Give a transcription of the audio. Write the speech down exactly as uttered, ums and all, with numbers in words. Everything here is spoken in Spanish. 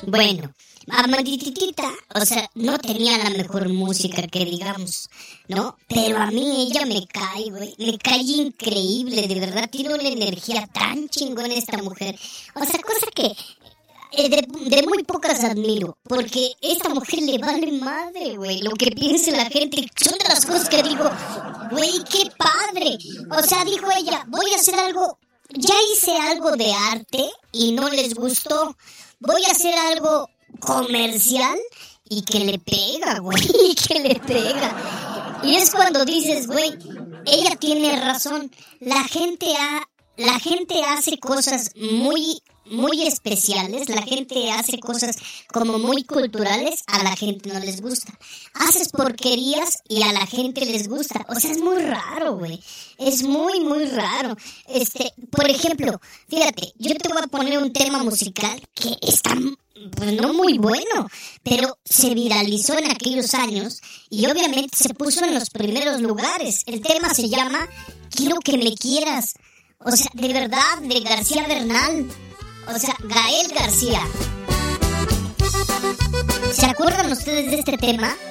Bueno, Amarantita, o sea, no tenía la mejor música que digamos, ¿no? Pero a mí ella me cae, güey, me cae increíble, de verdad, tiene una energía tan chingona esta mujer. O sea, cosa que eh, de, de muy pocas admiro, porque esta mujer le vale madre, güey, lo que piense la gente. Son de las cosas que digo, güey, qué padre. O sea, dijo ella, voy a hacer algo, ya hice algo de arte y no les gustó, voy a hacer algo comercial y que le pega, güey, y que le pega. Y es cuando dices, güey, ella tiene razón. La gente ha, la gente hace cosas muy, muy especiales. La gente hace cosas como muy culturales. A la gente no les gusta. Haces porquerías y a la gente les gusta. O sea, es muy raro, güey. Es muy, muy raro. Este, por ejemplo, fíjate, yo te voy a poner un tema musical que está, pues no muy bueno, pero se viralizó en aquellos años y obviamente se puso en los primeros lugares. El tema se llama Quiero que me quieras. O sea, de verdad, de García Bernal. O sea, Gael García. ¿Se acuerdan ustedes de este tema?